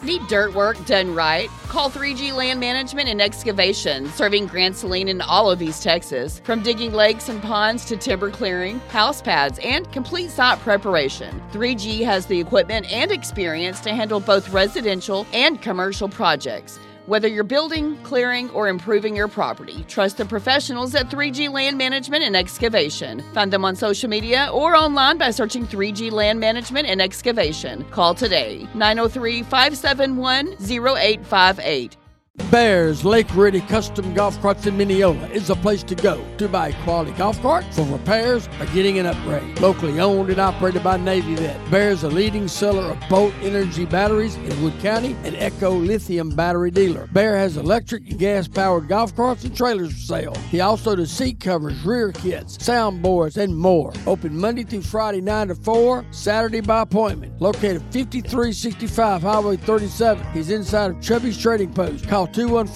Need dirt work done right? Call 3G Land Management and Excavation, serving Grand Saline and all of East Texas. From digging lakes and ponds to timber clearing, house pads, and complete site preparation, 3G has the equipment and experience to handle both residential and commercial projects. Whether you're building, clearing, or improving your property, trust the professionals at 3G Land Management and Excavation. Find them on social media or online by searching 3G Land Management and Excavation. Call today, 903-571-0858. Bears Lake Ready Custom Golf Carts in Mineola is the place to go to buy a quality golf cart for repairs or getting an upgrade. Locally owned and operated by Navy Vet, Bears a leading seller of Bolt Energy batteries in Wood County and Echo Lithium battery dealer. Bear has electric and gas-powered golf carts and trailers for sale. He also does seat covers, rear kits, soundboards, and more. Open Monday through Friday 9 to 4, Saturday by appointment. Located 5365 Highway 37. He's inside of Chubby's Trading Post. Call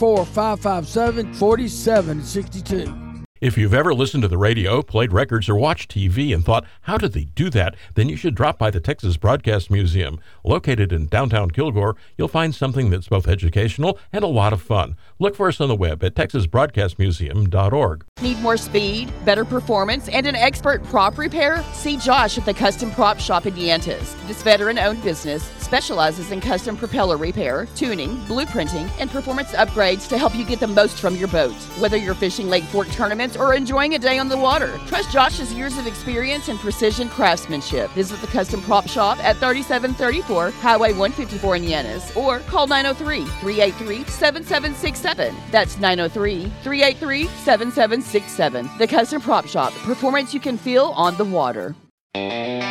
214-557-4762. If you've ever listened to the radio, played records, or watched TV and thought, how did they do that? Then you should drop by the Texas Broadcast Museum. Located in downtown Kilgore, you'll find something that's both educational and a lot of fun. Look for us on the web at texasbroadcastmuseum.org. Need more speed, better performance, and an expert prop repair? See Josh at the Custom Prop Shop in Yantas. This veteran-owned business specializes in custom propeller repair, tuning, blueprinting, and performance upgrades to help you get the most from your boat. Whether you're fishing Lake Fork tournaments or enjoying a day on the water, trust Josh's years of experience and precision craftsmanship. Visit the Custom Prop Shop at 3734 Highway 154 in Yantas or call 903-383-7767. That's 903-383-7767. The Custom Prop Shop, performance you can feel on the water.